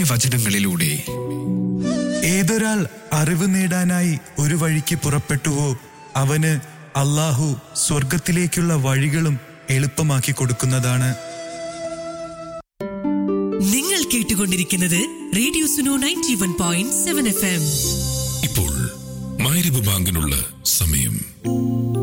വചനങ്ങളിലൂടെ. ഏതൊരാൾ അറിവ് നേടാനായി ഒരു വഴിക്ക് പുറപ്പെട്ടുവോ അവന് അല്ലാഹു സ്വർഗത്തിലേക്കുള്ള വഴികളും എളുപ്പമാക്കി കൊടുക്കുന്നതാണ്. നിങ്ങൾ കേട്ടുകൊണ്ടിരിക്കുന്നത് റേഡിയോ സുനോ 91.7 FM. ഇപ്പോൾ മഗ്‌രിബ് ബാങ്കിനുള്ള സമയം.